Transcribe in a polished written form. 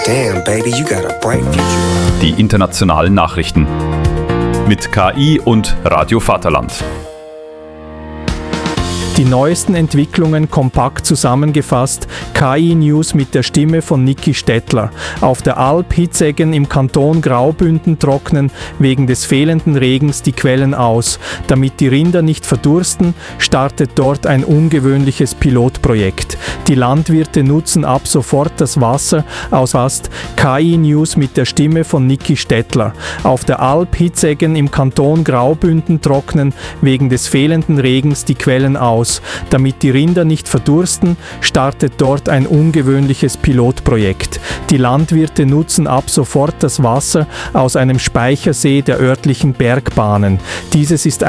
Damn, baby, you got a bright future. Die internationalen Nachrichten mit KI und Radio Vaterland. Die neuesten Entwicklungen kompakt zusammengefasst, KI-News mit der Stimme von Niki Stettler. Auf der Alp Hitzeggen im Kanton Graubünden trocknen wegen des fehlenden Regens die Quellen aus. Damit die Rinder nicht verdursten, startet dort ein ungewöhnliches Pilotprojekt. Die Landwirte nutzen ab sofort das Wasser aus KI-News mit der Stimme von Niki Stettler. Auf der Alp Hitzeggen im Kanton Graubünden trocknen wegen des fehlenden Regens die Quellen aus. Damit die Rinder nicht verdursten, startet dort ein ungewöhnliches Pilotprojekt. Die Landwirte nutzen ab sofort das Wasser aus einem Speichersee der örtlichen Bergbahnen. Dieses ist